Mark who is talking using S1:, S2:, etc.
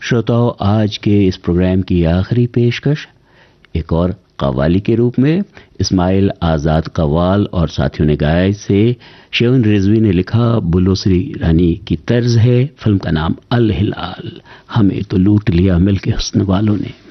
S1: श्रोताओं, आज के इस प्रोग्राम की आखिरी पेशकश एक और कव्वाली के रूप में इस्माइल आज़ाद कव्वाल और साथियों ने गाया। इसे शेवन रिजवी ने लिखा, बुलोसरी रानी की तर्ज है। फिल्म का नाम अल हिलाल। हमें तो लूट लिया मिल के हुस्न वालों ने।